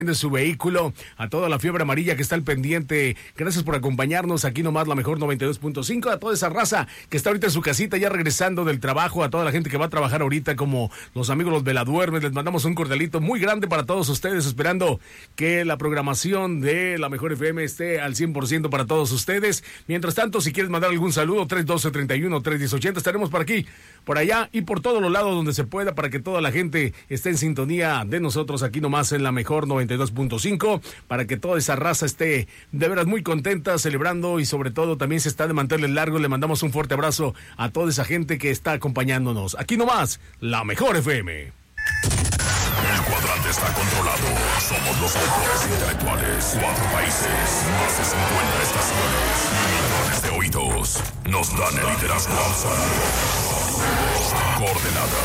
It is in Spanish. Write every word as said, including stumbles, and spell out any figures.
de su vehículo, a toda la fiebre amarilla que está al pendiente. Gracias por acompañarnos aquí nomás, la mejor noventa y dos punto cinco, a toda esa raza que está ahorita en su casita ya regresando del trabajo, a toda la gente que va a trabajar ahorita como los amigos los veladuermes, les mandamos un cordialito muy grande para todos ustedes, esperando que la programación de la mejor F M esté al cien por ciento para todos ustedes. Mientras tanto, si quieres mandar algún saludo, tres uno dos, treinta y uno, tres diez, ochenta, estaremos por aquí, por allá y por todos los lados donde se pueda, para que toda la gente esté en sintonía de nosotros aquí nomás en la mejor noventa y dos punto cinco, para que toda esa raza esté de veras muy contenta, celebrando, y sobre todo también se está de mantenerles largo. Le mandamos un fuerte abrazo a toda esa gente que está acompañándonos aquí nomás, la mejor F M. El cuadrante está controlado. Somos los autores intelectuales. Cuatro países, más de cincuenta estaciones, millones de oídos. Nos dan el liderazgo absoluto. Coordenada.